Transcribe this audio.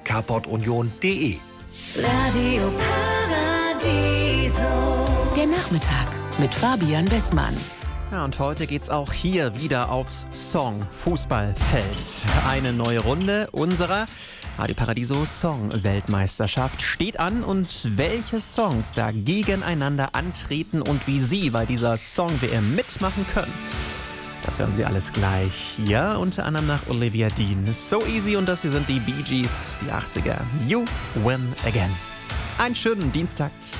carportunion.de. Radio Paradiso. Der Nachmittag mit Fabian Bessmann. Ja, und heute geht's auch hier wieder aufs Song-Fußballfeld. Eine neue Runde unserer Radio Paradiso Song-Weltmeisterschaft steht an, und welche Songs da gegeneinander antreten und wie Sie bei dieser Song-WM mitmachen können, das hören Sie alles gleich hier, unter anderem nach Olivia Dean. So Easy, und das hier sind die Bee Gees, die 80er. You Win Again. Einen schönen Dienstag.